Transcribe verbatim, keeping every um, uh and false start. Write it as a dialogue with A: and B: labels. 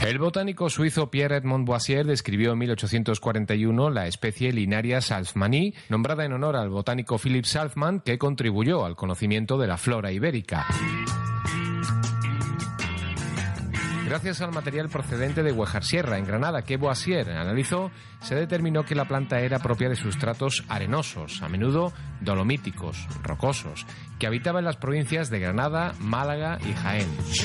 A: El botánico suizo Pierre Edmond Boissier describió en mil ochocientos cuarenta y uno la especie Linaria salzmanii, nombrada en honor al botánico Philipp Salzmann, que contribuyó al conocimiento de la flora ibérica. Gracias al material procedente de Huejarsierra, en Granada, que Boissier analizó, se determinó que la planta era propia de sustratos arenosos, a menudo dolomíticos, rocosos, que habitaba en las provincias de Granada, Málaga y Jaén.